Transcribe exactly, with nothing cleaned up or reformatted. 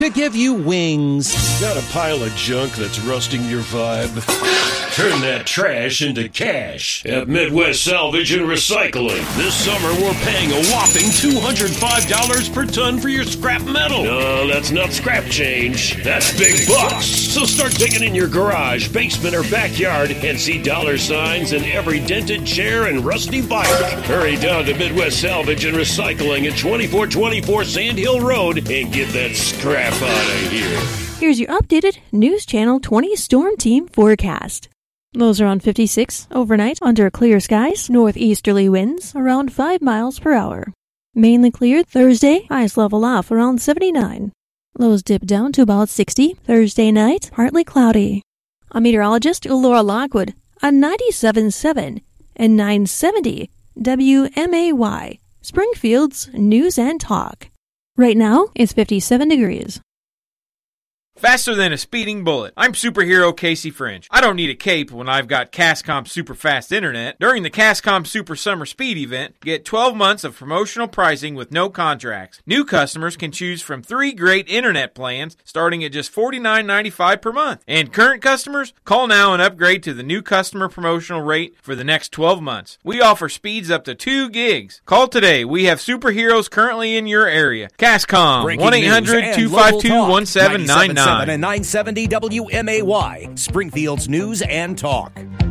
to give you wings. Got a pile of junk that's rusting your vibe? Turn that trash into cash at Midwest Salvage and Recycling. This summer, we're paying a whopping two hundred five dollars per ton for your scrap metal. No, that's not scrap change. That's big bucks. So start digging in your garage, basement, or backyard and see dollar signs in every dented chair and rusty bike. Hurry down to Midwest Salvage and Recycling at twenty-four twenty-four Sand Hill Road and get that scrap out of here. Here's your updated News Channel twenty Storm Team forecast. Lows around fifty-six overnight under clear skies, northeasterly winds around five miles per hour. Mainly clear Thursday, highs level off around seventy-nine. Lows dip down to about sixty. Thursday night, partly cloudy. I'm meteorologist Laura Lockwood on ninety-seven point seven and nine seventy W M A Y, Springfield's News and Talk. Right now, it's fifty-seven degrees. Faster than a speeding bullet. I'm superhero Casey French. I don't need a cape when I've got Cascom Super Fast Internet. During the Cascom Super Summer Speed event, get twelve months of promotional pricing with no contracts. New customers can choose from three great internet plans starting at just forty-nine ninety-five per month. And current customers, call now and upgrade to the new customer promotional rate for the next twelve months. We offer speeds up to two gigs. Call today. We have superheroes currently in your area. Cascom, one eight hundred two five two one seven nine nine. And nine seventy W M A Y, Springfield's News and Talk.